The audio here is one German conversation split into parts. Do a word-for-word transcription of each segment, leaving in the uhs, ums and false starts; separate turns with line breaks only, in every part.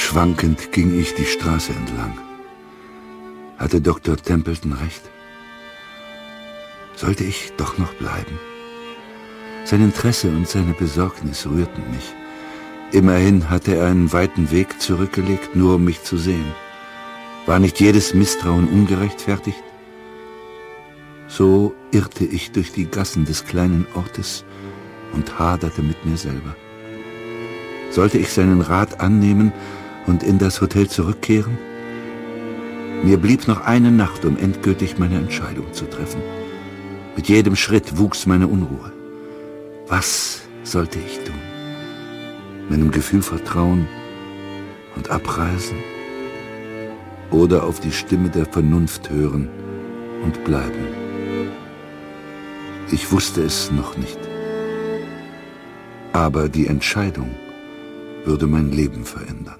Schwankend ging ich die Straße entlang. Hatte Doktor Templeton recht? Sollte ich doch noch bleiben? Sein Interesse und seine Besorgnis rührten mich. Immerhin hatte er einen weiten Weg zurückgelegt, nur um mich zu sehen. War nicht jedes Misstrauen ungerechtfertigt? So irrte ich durch die Gassen des kleinen Ortes und haderte mit mir selber. Sollte ich seinen Rat annehmen und in das Hotel zurückkehren? Mir blieb noch eine Nacht, um endgültig meine Entscheidung zu treffen. Mit jedem Schritt wuchs meine Unruhe. Was sollte ich tun? Meinem Gefühl vertrauen und abreisen? Oder auf die Stimme der Vernunft hören und bleiben? Ich wusste es noch nicht. Aber die Entscheidung würde mein Leben verändern.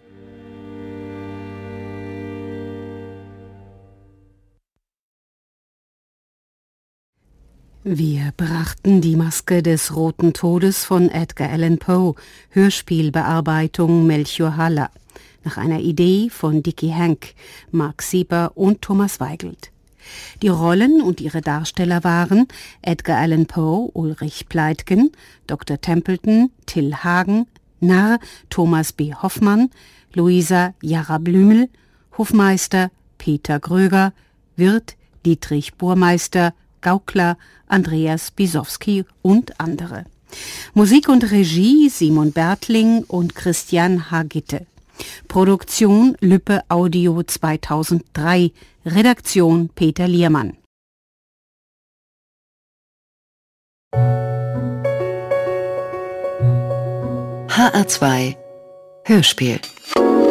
Wir brachten die Maske des Roten Todes von Edgar Allan Poe, Hörspielbearbeitung Melchior Haller, nach einer Idee von Dicky Henk, Mark Sieber und Thomas Weigelt. Die Rollen und ihre Darsteller waren Edgar Allan Poe, Ulrich Pleitgen, Doktor Templeton, Till Hagen, Narr, Thomas B. Hoffmann, Luisa Jarra Blümel, Hofmeister Peter Gröger, Wirt Dietrich Burmeister, Gaukler Andreas Bisowski und andere. Musik und Regie Simon Bertling und Christian Hagitte. Produktion Lübbe Audio zweitausenddrei. Redaktion Peter Liermann.
H R zwei Hörspiel